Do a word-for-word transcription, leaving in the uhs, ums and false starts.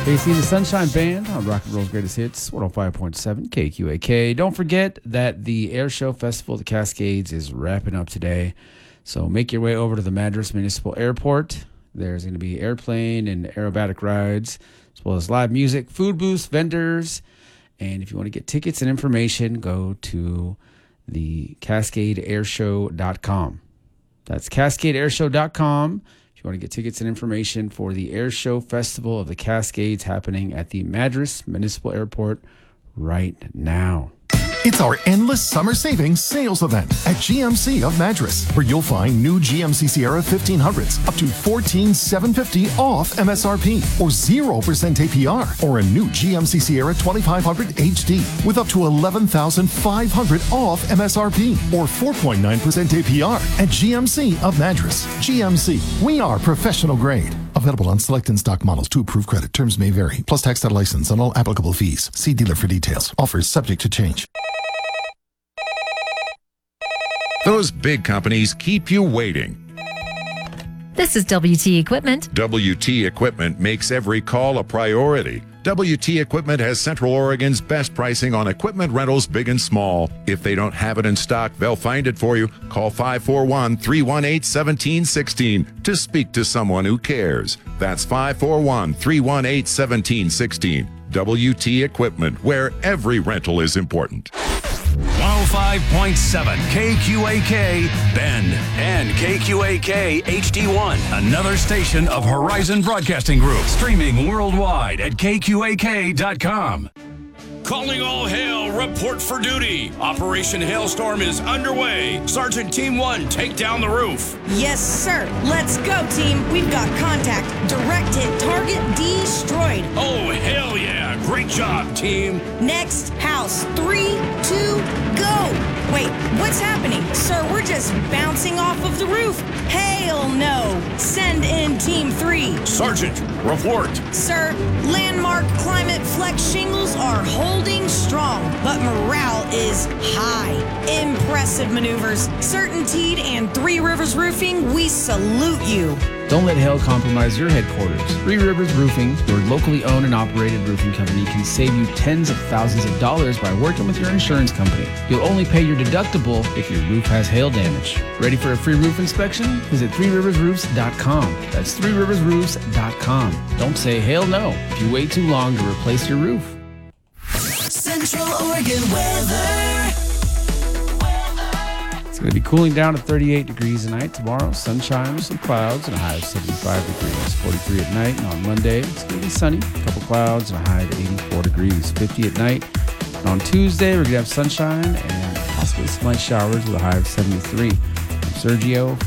Casey the Sunshine Band on Rock and Roll's Greatest Hits, one oh five point seven K Q A K. Don't forget that the Air Show Festival of the Cascades is wrapping up today. So make your way over to the Madras Municipal Airport. There's going to be airplane and aerobatic rides, as well as live music, food booths, vendors. And if you want to get tickets and information, go to the cascade air show dot com. That's cascade air show dot com. You want to get tickets and information for the Air Show Festival of the Cascades happening at the Madras Municipal Airport right now. It's our endless summer savings sales event at G M C of Madras, where you'll find new G M C Sierra fifteen hundreds up to fourteen thousand seven hundred fifty dollars off M S R P, or zero percent A P R, or a new G M C Sierra twenty-five hundred H D with up to eleven thousand five hundred dollars off M S R P, or four point nine percent A P R at G M C of Madras. G M C, we are professional grade. Available on select in-stock models to approved credit. Terms may vary. Plus tax title license and all applicable fees. See dealer for details. Offers subject to change. Those big companies keep you waiting. This is W T Equipment. W T Equipment makes every call a priority. W T Equipment has Central Oregon's best pricing on equipment rentals, big and small. If they don't have it in stock, they'll find it for you. Call five four one, three one eight, one seven one six to speak to someone who cares. That's five four one, three one eight, one seven one six. W T Equipment, where every rental is important. one oh five point seven K Q A K Bend and K Q A K H D one, another station of Horizon Broadcasting Group, streaming worldwide at K Q A K dot com. Calling all hail, report for duty. Operation Hailstorm is underway. Sergeant Team one, take down the roof. Yes, sir. Let's go, team. We've got contact. Direct hit. Target destroyed. Oh, hell yeah. Great job, team. Next house. Three, two, go. Wait, what's happening? Sir, we're just bouncing off of the roof. Hell no. Send in Team three. Sergeant, report. Sir, landmark climate flex shingles are holding strong, but morale is high. Impressive maneuvers. Certainteed and Three Rivers Roofing, we salute you. Don't let hail compromise your headquarters. Three Rivers Roofing, your locally owned and operated roofing company, can save you tens of thousands of dollars by working with your insurance company. You'll only pay your deductible if your roof has hail damage. Ready for a free roof inspection? Visit three rivers roofs dot com. That's three rivers roofs dot com. Don't say hail no if you wait too long to replace your roof. Central Oregon weather. It's going to be cooling down to thirty-eight degrees tonight. Tomorrow, sunshine with some clouds and a high of seventy-five degrees. forty-three at night. And on Monday, it's going to be sunny. A couple clouds and a high of eighty-four degrees. fifty at night. And on Tuesday, we're going to have sunshine and possibly some light showers with a high of seventy-three. I'm Sergio.